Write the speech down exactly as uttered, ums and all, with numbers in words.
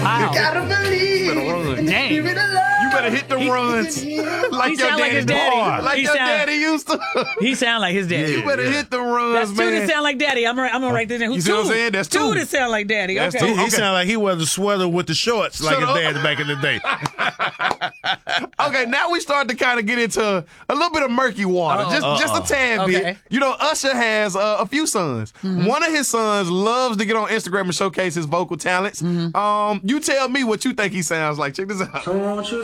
How? Gotta believe. Dang. Give it a love. You better hit them runs He like your sound like his daddy. daddy. Like He your sound- daddy used to. He sound like his daddy. You better yeah. hit them runs, That's two man. that sound like daddy. I'm gonna, I'm gonna write this in. Who You see two? what I'm saying? That's two. two. that sound like daddy. That's okay. He, two. he Okay. sound like he wears a sweater with the shorts like Shut his up. dad back in the day. Okay, now we start to kind of get into a little bit of murky water, Uh-oh. just just a tad Okay. bit. You know, Usher has uh, a few sons. One of his sons loves to get on Instagram and showcase his vocal talents. Um, you tell me what you think he sounds like. Check this out. Don't you